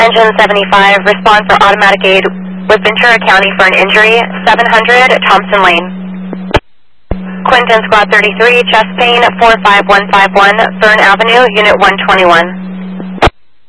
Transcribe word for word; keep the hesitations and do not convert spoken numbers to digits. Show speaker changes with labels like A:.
A: Engine seventy-five, respond for automatic aid with Ventura County for an injury, seven hundred Thompson Lane. Quinton Squad thirty-three, chest pain, four five one five one, Fern Avenue, Unit one twenty-one.